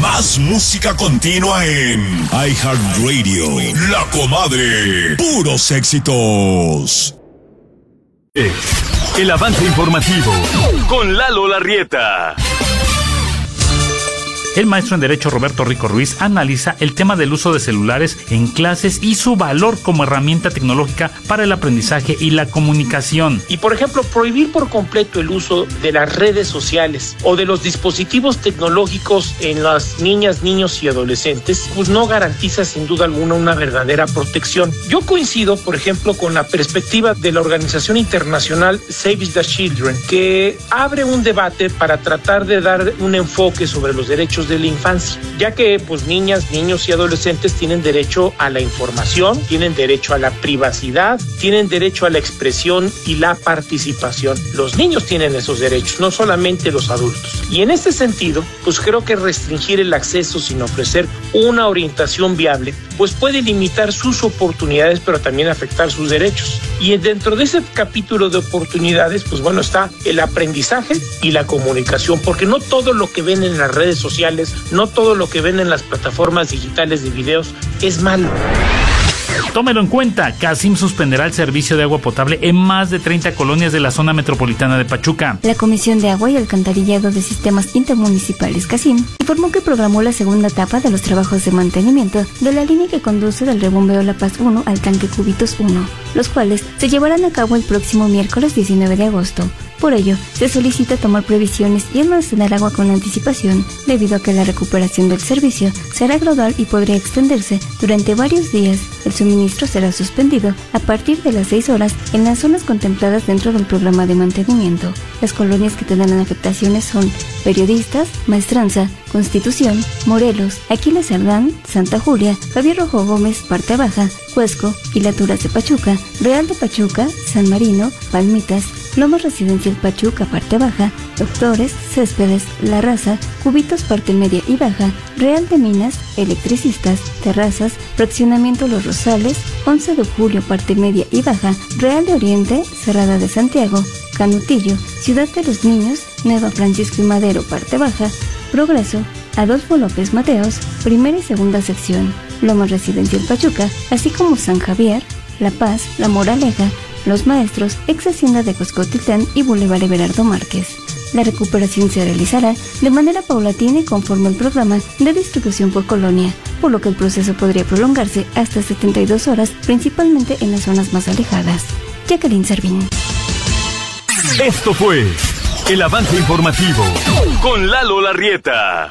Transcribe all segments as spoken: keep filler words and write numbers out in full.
Más música continua en iHeartRadio. La Comadre. Puros éxitos. El avance informativo con Lalo Larrieta. El maestro en Derecho Roberto Rico Ruiz analiza el tema del uso de celulares en clases y su valor como herramienta tecnológica para el aprendizaje y la comunicación. Y por ejemplo, prohibir por completo el uso de las redes sociales o de los dispositivos tecnológicos en las niñas, niños y adolescentes, pues no garantiza sin duda alguna una verdadera protección. Yo coincido, por ejemplo, con la perspectiva de la organización internacional Save the Children, que abre un debate para tratar de dar un enfoque sobre los derechos de la infancia, ya que pues niñas, niños y adolescentes tienen derecho a la información, tienen derecho a la privacidad, tienen derecho a la expresión y la participación. Los niños tienen esos derechos, no solamente los adultos. Y en este sentido, pues creo que restringir el acceso sin ofrecer una orientación viable, pues puede limitar sus oportunidades, pero también afectar sus derechos. Y dentro de ese capítulo de oportunidades, pues bueno, está el aprendizaje y la comunicación, porque no todo lo que ven en las redes sociales, no todo lo que ven en las plataformas digitales de videos es malo. Tómelo en cuenta, CACIM suspenderá el servicio de agua potable en más de treinta colonias de la zona metropolitana de Pachuca. La Comisión de Agua y Alcantarillado de Sistemas Intermunicipales CACIM informó que programó la segunda etapa de los trabajos de mantenimiento de la línea que conduce del rebombeo La Paz uno al tanque Cubitos uno, los cuales se llevarán a cabo el próximo miércoles diecinueve de agosto. Por ello, se solicita tomar previsiones y almacenar agua con anticipación, debido a que la recuperación del servicio será gradual y podría extenderse durante varios días. El suministro será suspendido a partir de las seis horas en las zonas contempladas dentro del programa de mantenimiento. Las colonias que tendrán afectaciones son Periodistas, Maestranza, Constitución, Morelos, Aquiles Cerdán, Santa Julia, Javier Rojo Gómez, Parte Baja, Cuesco, Hilaturas de Pachuca, Real de Pachuca, San Marino, Palmitas, Lomas Residencial Pachuca, Parte Baja, Doctores, Céspedes, La Raza, Cubitos, Parte Media y Baja, Real de Minas, Electricistas, Terrazas, Fraccionamiento Los Rosales, once de julio, Parte Media y Baja, Real de Oriente, Cerrada de Santiago, Canutillo, Ciudad de los Niños, Nueva Francisco y Madero, Parte Baja, Progreso, Adolfo López Mateos, Primera y Segunda Sección, Lomas Residencial Pachuca, así como San Javier, La Paz, La Moraleja, Los Maestros, ex Hacienda de Coscotitlán y Boulevard Everardo Márquez. La recuperación se realizará de manera paulatina y conforme al programa de distribución por colonia, por lo que el proceso podría prolongarse hasta setenta y dos horas, principalmente en las zonas más alejadas. Jacqueline Servín. Esto fue el avance informativo con Lalo Larrieta.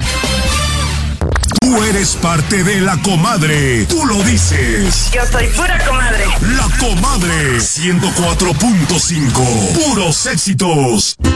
Tú eres parte de La Comadre. Tú lo dices. Yo soy pura comadre. La Comadre. ciento cuatro punto cinco. Puros éxitos.